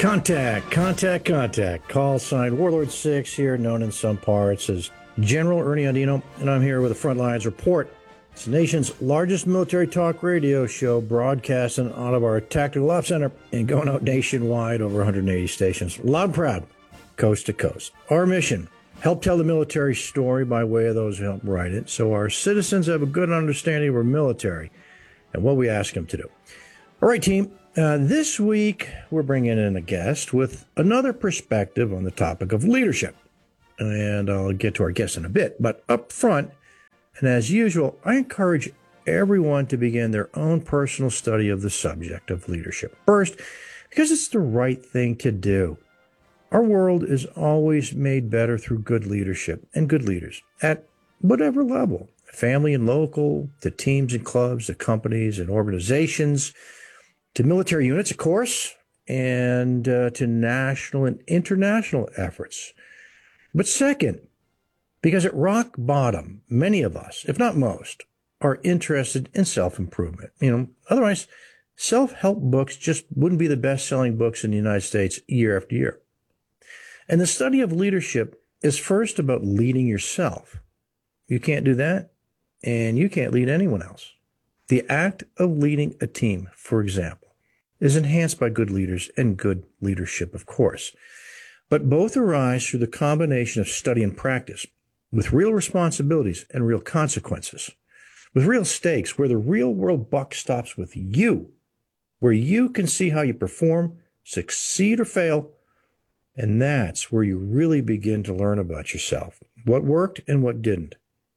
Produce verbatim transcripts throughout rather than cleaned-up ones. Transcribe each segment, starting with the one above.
Contact, contact, contact. Call sign Warlord six here, known in some parts as General Ernie Andino, and I'm here with a Frontlines Report. It's the nation's largest military talk radio show, broadcasting out of our Tactical Ops Center and going out nationwide over one hundred eighty stations. Loud and proud, coast to coast. Our mission, help tell the military story by way of those who help write it, so our citizens have a good understanding of our military and what we ask them to do. All right, team. Uh, this week, we're bringing in a guest with another perspective on the topic of leadership. And I'll get to our guest in a bit. But up front, and as usual, I encourage everyone to begin their own personal study of the subject of leadership. First, because it's the right thing to do. Our world is always made better through good leadership and good leaders at whatever level. Family and local, to teams and clubs, to companies and organizations, to military units, of course, and uh, to national and international efforts. But second, because at rock bottom, many of us, if not most, are interested in self-improvement. You know, otherwise, self-help books just wouldn't be the best-selling books in the United States year after year. And the study of leadership is first about leading yourself. You can't do that, and you can't lead anyone else. The act of leading a team, for example, is enhanced by good leaders and good leadership, of course. But both arise through the combination of study and practice, with real responsibilities and real consequences, with real stakes, where the real-world buck stops with you, where you can see how you perform, succeed or fail, and that's where you really begin to learn about yourself, what worked and what didn't.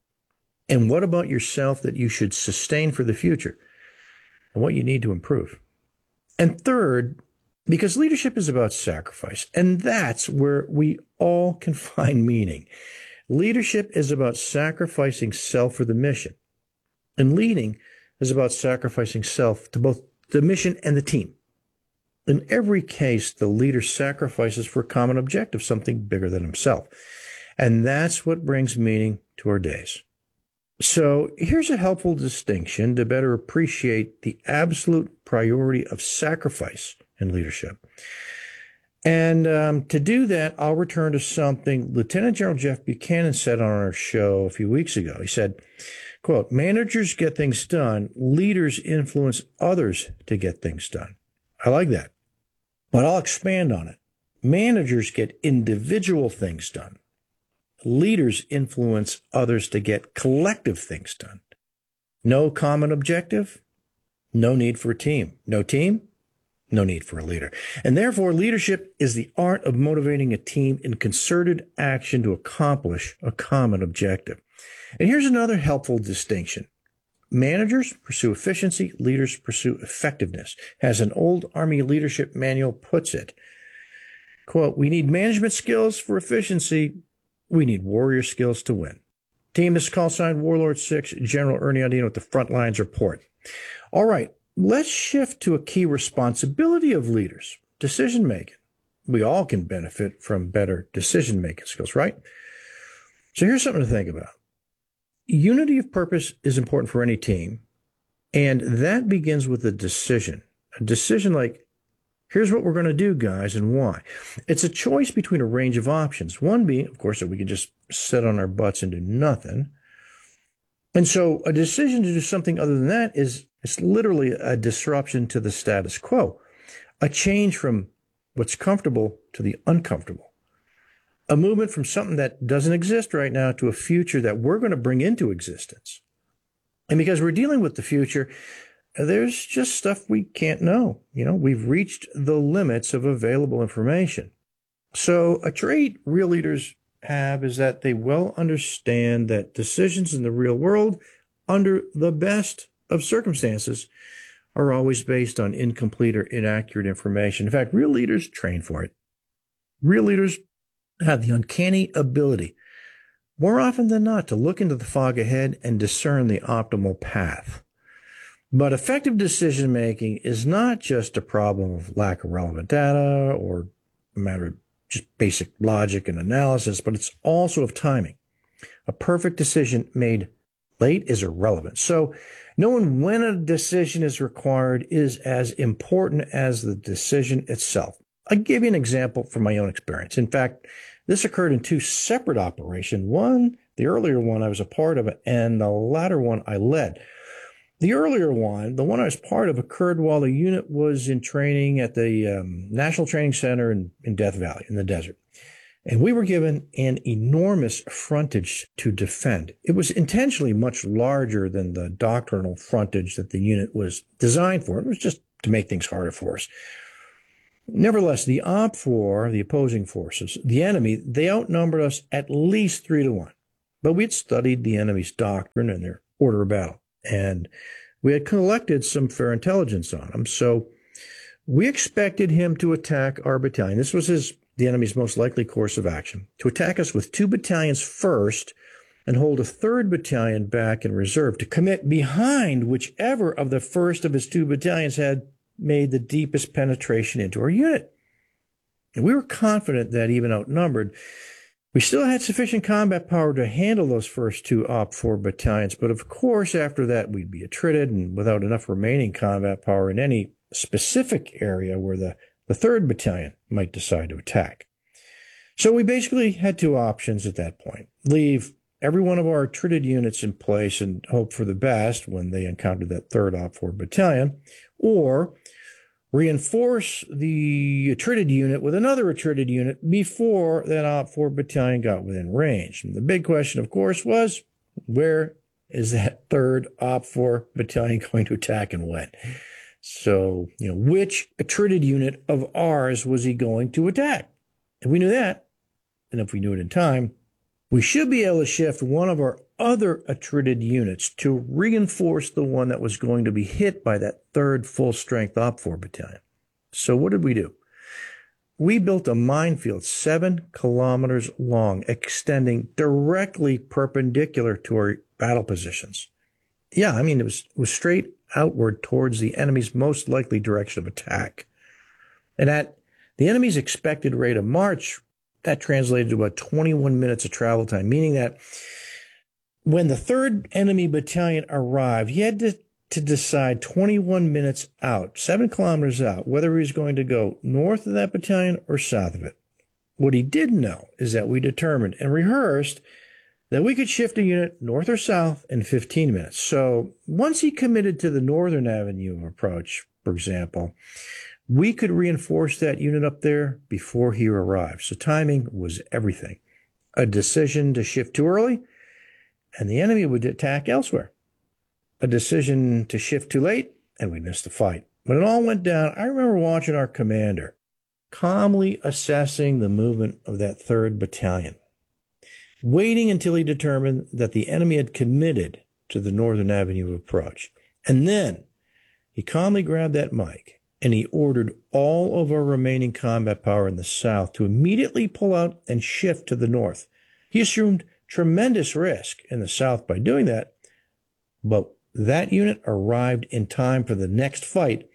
And what about yourself that you should sustain for the future, and what you need to improve. And third, because leadership is about sacrifice, and that's where we all can find meaning. Leadership is about sacrificing self for the mission, and leading is about sacrificing self to both the mission and the team. In every case, the leader sacrifices for a common objective, something bigger than himself. And that's what brings meaning to our days. So here's a helpful distinction to better appreciate the absolute priority of sacrifice in leadership. And um, to do that, I'll return to something Lieutenant General Jeff Buchanan said on our show a few weeks ago. He said, quote, "Managers get things done, leaders influence others to get things done." I like that, but I'll expand on it. Managers get individual things done. Leaders influence others to get collective things done. No common objective, no need for a team. No team, no need for a leader. And therefore, leadership is the art of motivating a team in concerted action to accomplish a common objective. And here's another helpful distinction. Managers pursue efficiency, leaders pursue effectiveness. As an old Army leadership manual puts it, quote, "We need management skills for efficiency. We need warrior skills to win." Team, this is call sign Warlord six, General Ernie Andino with the Frontlines Report. All right, let's shift to a key responsibility of leaders, decision-making. We all can benefit from better decision-making skills, right? So here's something to think about. Unity of purpose is important for any team, and that begins with a decision. A decision like, here's what we're going to do, guys, and why. It's a choice between a range of options. One being, of course, that we can just sit on our butts and do nothing. And so a decision to do something other than that is it's literally a disruption to the status quo, a change from what's comfortable to the uncomfortable, a movement from something that doesn't exist right now to a future that we're going to bring into existence. And because we're dealing with the future, there's just stuff we can't know. You know, we've reached the limits of available information. So a trait real leaders have is that they well understand that decisions in the real world, under the best of circumstances, are always based on incomplete or inaccurate information. In fact, real leaders train for it. Real leaders have the uncanny ability, more often than not, to look into the fog ahead and discern the optimal path. But effective decision-making is not just a problem of lack of relevant data or a matter of just basic logic and analysis, but it's also of timing. A perfect decision made late is irrelevant. So knowing when a decision is required is as important as the decision itself. I'll give you an example from my own experience. In fact, this occurred in two separate operations. One, the earlier one I was a part of, and the latter one I led. The earlier one, the one I was part of, occurred while the unit was in training at the um, National Training Center in, in Death Valley in the desert. And we were given an enormous frontage to defend. It was intentionally much larger than the doctrinal frontage that the unit was designed for. It was just to make things harder for us. Nevertheless, the OPFOR, the opposing forces, the enemy, they outnumbered us at least three to one. But we had studied the enemy's doctrine and their order of battle, and we had collected some fair intelligence on him. So we expected him to attack our battalion. This was his, the enemy's most likely course of action, to attack us with two battalions first and hold a third battalion back in reserve to commit behind whichever of the first of his two battalions had made the deepest penetration into our unit. And we were confident that even outnumbered, we still had sufficient combat power to handle those first two OPFOR battalions. But of course, after that, we'd be attrited and without enough remaining combat power in any specific area where the, the third battalion might decide to attack. So we basically had two options at that point. Leave every one of our attrited units in place and hope for the best when they encountered that third OPFOR battalion, or reinforce the attrited unit with another attrited unit before that OPFOR battalion got within range. And the big question, of course, was, where is that third OPFOR battalion going to attack and when? So, you know, which attrited unit of ours was he going to attack? If we knew that, and if we knew it in time, we should be able to shift one of our other attrited units to reinforce the one that was going to be hit by that third full-strength OPFOR battalion. So what did we do? We built a minefield seven kilometers long, extending directly perpendicular to our battle positions. Yeah, I mean, it was, it was straight outward towards the enemy's most likely direction of attack. And at the enemy's expected rate of march, that translated to about twenty-one minutes of travel time, meaning that when the third enemy battalion arrived, he had to, to decide twenty-one minutes out, seven kilometers out, whether he was going to go north of that battalion or south of it. What he didn't know is that we determined and rehearsed that we could shift a unit north or south in fifteen minutes. So once he committed to the northern avenue of approach, for example, we could reinforce that unit up there before he arrived. So timing was everything. A decision to shift too early, and the enemy would attack elsewhere. A decision to shift too late, and we missed the fight. When it all went down, I remember watching our commander calmly assessing the movement of that third battalion, waiting until he determined that the enemy had committed to the northern avenue of approach. And then he calmly grabbed that mic and he ordered all of our remaining combat power in the south to immediately pull out and shift to the north. He assumed tremendous risk in the south by doing that, but that unit arrived in time for the next fight,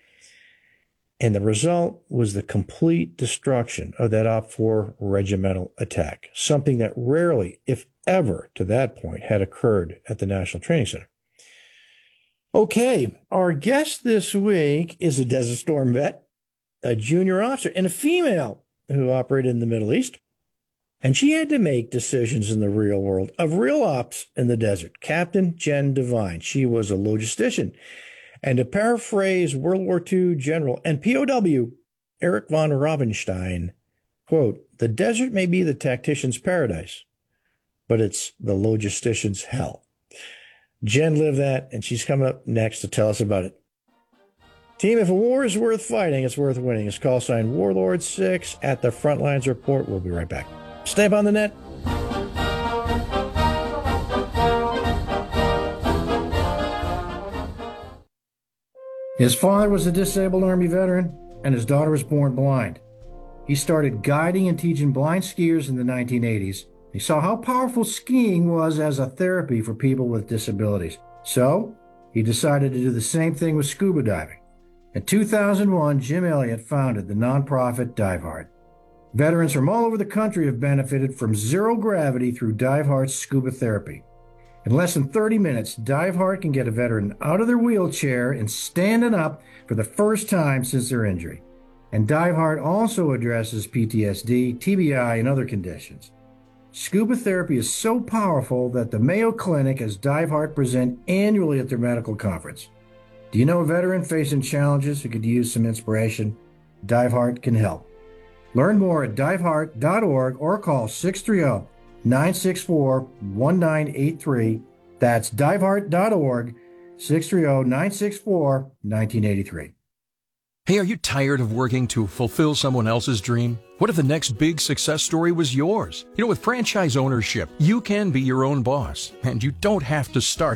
and the result was the complete destruction of that OPFOR regimental attack, something that rarely, if ever, to that point, had occurred at the National Training Center. Okay, our guest this week is a Desert Storm vet, a junior officer, and a female who operated in the Middle East. And she had to make decisions in the real world of real ops in the desert. Captain Jen Devine. She was a logistician. And to paraphrase World War Two General and P O W Erich von Ravenstein, quote, "The desert may be the tactician's paradise, but it's the logistician's hell." Jen lived that, and she's coming up next to tell us about it. Team, if a war is worth fighting, it's worth winning. It's call sign Warlord six at the Frontlines Report. We'll be right back. Stay up on the net. His father was a disabled Army veteran, and his daughter was born blind. He started guiding and teaching blind skiers in the nineteen eighties. He saw how powerful skiing was as a therapy for people with disabilities. So he decided to do the same thing with scuba diving. In two thousand one, Jim Elliott founded the nonprofit DiveHeart. Veterans from all over the country have benefited from zero gravity through DiveHeart's scuba therapy. In less than thirty minutes, DiveHeart can get a veteran out of their wheelchair and standing up for the first time since their injury. And DiveHeart also addresses P T S D, T B I, and other conditions. Scuba therapy is so powerful that the Mayo Clinic has DiveHeart present annually at their medical conference. Do you know a veteran facing challenges who could use some inspiration? DiveHeart can help. Learn more at diveheart dot org or call six three zero, nine six four, one nine eight three. That's diveheart dot org, six three zero, nine six four, one nine eight three. Hey, are you tired of working to fulfill someone else's dream? What if the next big success story was yours? You know, with franchise ownership, you can be your own boss, and you don't have to start